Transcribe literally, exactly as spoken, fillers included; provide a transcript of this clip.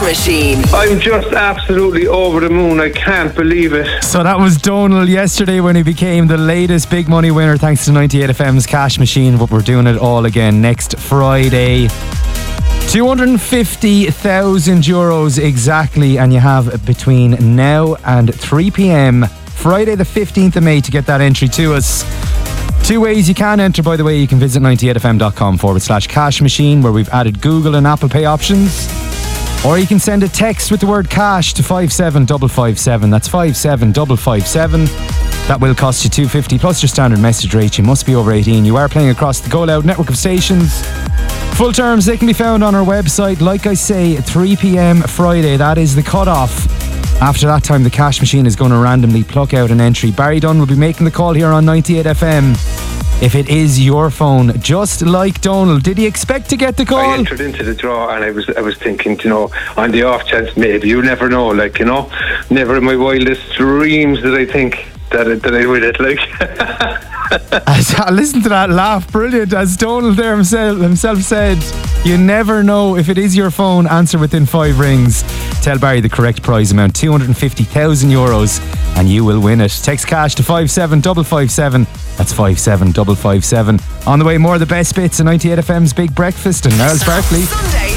Machine. I'm just absolutely over the moon. I can't believe it. So that was Donal yesterday when he became the latest big money winner thanks to ninety-eight F M's Cash Machine. But we're doing it all again next Friday. two hundred fifty thousand euros exactly, and you have between now and three p.m. Friday the fifteenth of May to get that entry to us. Two ways you can enter, by the way. You can visit ninety-eight f m dot com forward slash cash machine, where we've added Google and Apple Pay options. Or you can send a text with the word cash to five seven five five seven. That's five seven five five seven. That will cost you two hundred fifty plus your standard message rate. You must be over eighteen. You are playing across the Go Loud network of stations. Full terms, they can be found on our website. Like I say, three p.m. Friday, that is the cut-off. After that time, the Cash Machine is going to randomly pluck out an entry. Barry Dunn will be making the call here on ninety-eight F M. If it is your phone, just like Donal, did he expect to get the call? I entered into the draw and I was I was thinking, you know, on the off chance, maybe, you never know, like, you know, never in my wildest dreams did I think that, I, that I'd win it, like. As, listen to that laugh, brilliant. As Donal there himself, himself said, you never know. If it is your phone, answer within five rings. Tell Barry the correct prize amount, two hundred fifty thousand euros, and you will win it. Text cash to five seven five five seven. That's five seven five five seven. On the way, more of the best bits of ninety-eight F M's Big Breakfast and Niles Barkley. Sunday